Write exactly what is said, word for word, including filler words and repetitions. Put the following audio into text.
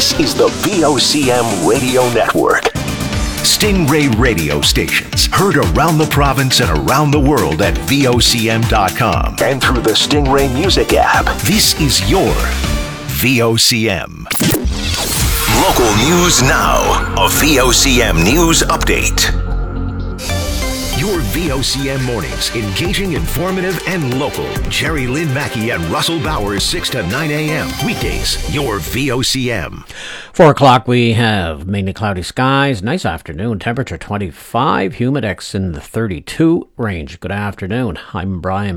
This is the V O C M Radio Network. Stingray radio stations heard around the province and around the world at V O C M dot com and through the Stingray Music app. This is your V O C M. Local news now. A V O C M News Update. Your V O C M mornings, engaging, informative, and local. Jerry Lynn Mackey and Russell Bowers, six to nine a.m. Weekdays, your V O C M. Four o'clock, we have mainly cloudy skies. Nice afternoon. Temperature twenty-five. Humidex in the thirty-two range. Good afternoon. I'm Brian